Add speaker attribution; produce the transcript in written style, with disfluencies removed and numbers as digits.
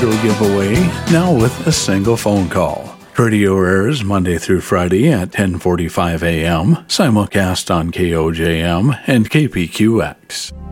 Speaker 1: Giveaway now with a single phone call. Radio airs Monday through Friday at 10:45 a.m., simulcast on KOJM and KPQX.